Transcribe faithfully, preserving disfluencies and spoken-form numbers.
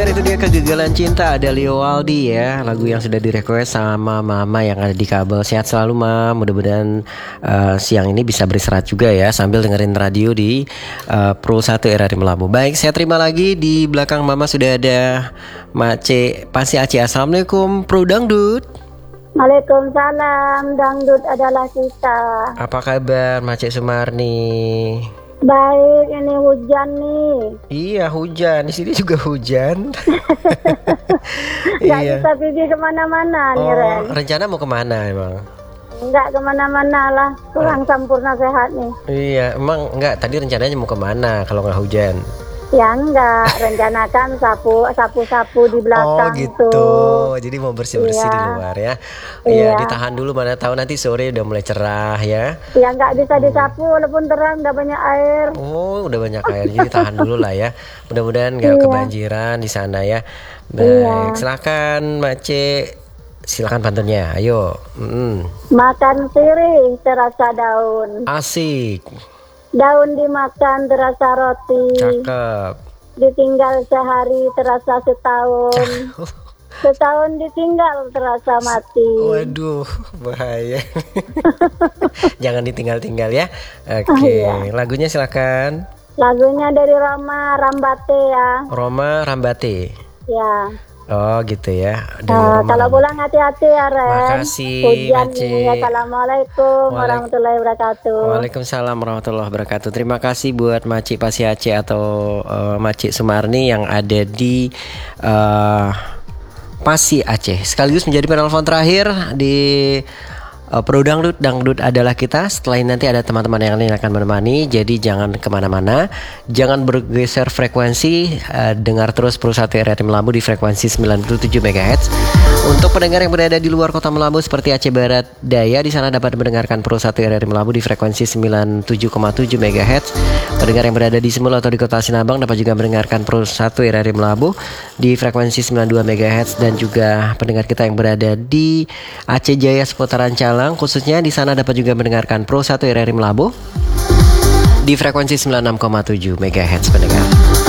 pendengar, itu dia Kegagalan Cinta, ada Leo Waldi ya. Lagu yang sudah direquest sama Mama yang ada di kabel. Sehat selalu Ma, mudah-mudahan uh, siang ini bisa beristirahat juga ya, sambil dengerin radio di uh, Pro satu R R I Melabu. Baik, saya terima lagi. Di belakang Mama sudah ada Mak C Pasi Aceh. Assalamualaikum Pro Dangdut. Waalaikumsalam, dangdut adalah kita. Apa kabar Mak C Sumarni? Baik, ini hujan nih. Iya, hujan. Di sini juga hujan. Gak Iya. bisa pergi kemana-mana nih, Oh, Ren. rencana mau kemana emang? Enggak kemana-mana lah, kurang sempurna sehat nih. Iya, emang enggak. Tadi rencananya mau kemana kalau nggak hujan? Ya enggak, rencanakan sapu sapu-sapu di Oh belakang gitu. tuh. Jadi mau bersih-bersih di Iya. luar ya. Iya. Iya, ditahan dulu, mana tahu nanti sore udah mulai cerah ya. Ya enggak bisa disapu walaupun terang, udah banyak air. Oh, udah banyak air. Jadi tahan dulu lah ya. Mudah-mudahan nggak Iya. kebanjiran di sana ya. Baik, Iya. silakan Mak C. Silakan pantunnya. Ayo. Mm-mm. Makan sirih terasa daun. Asik. Daun dimakan terasa roti. Cakep. Ditinggal sehari terasa setahun. Setahun ditinggal terasa mati. Waduh, bahaya. Jangan ditinggal-tinggal ya. Oke, Iya. lagunya silakan. Lagunya dari Roma Rambate ya. Roma Rambate. Ya. Oh gitu ya. Dari Nah, Roma kalau Rambate. pulang hati-hati ya Ren. Makasih, Hujan Mace. ini. Assalamualaikum Waalaikum- warahmatullahi wabarakatuh. Waalaikumsalam warahmatullahi wabarakatuh. Terima kasih buat Maci Pasi Aceh atau uh, Maci Sumarni yang ada di uh, Pasi Aceh. Sekaligus menjadi penelpon terakhir di uh, Pro Dangdut. Dangdut adalah kita. Setelah ini nanti ada teman-teman yang lain akan menemani. Jadi jangan kemana-mana. Jangan bergeser frekuensi. uh, Dengar terus Pro satu R R I Melabu di frekuensi sembilan puluh tujuh megahertz. Untuk pendengar yang berada di luar kota Melabu seperti Aceh Barat Daya, di sana dapat mendengarkan Pro satu R R I Melabu di frekuensi sembilan puluh tujuh koma tujuh megahertz. Pendengar yang berada di Semul atau di Kota Sinabang dapat juga mendengarkan Pro satu R R I Melabu di frekuensi sembilan puluh dua megahertz, dan juga pendengar kita yang berada di Aceh Jaya seputaran Calang khususnya di sana dapat juga mendengarkan Pro satu R R I Melabu di frekuensi sembilan puluh enam koma tujuh megahertz pendengar.